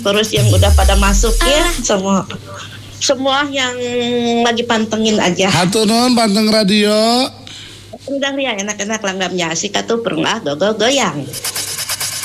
terus yang udah pada masuk ya semua yang lagi pantengin aja. Hatur nuhun panteng radio. Udah ya enak-enak langgam asik atuh perung goyang.